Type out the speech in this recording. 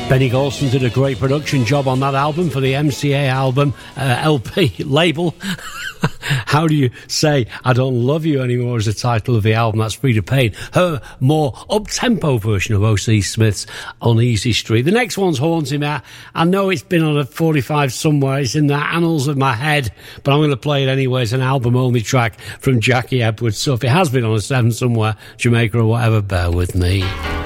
Benny Golson did a great production job on that album for the MCA album, LP label. How do you say I Don't Love You Anymore is the title of the album? That's Freda Payne. Her more up-tempo version of O.C. Smith's On Easy Street. The next one's haunting me. I know it's been on a 45 somewhere. It's in the annals of my head, but I'm going to play it anyway. It's an album-only track from Jackie Edwards. So if it has been on a 7 somewhere, Jamaica or whatever, bear with me.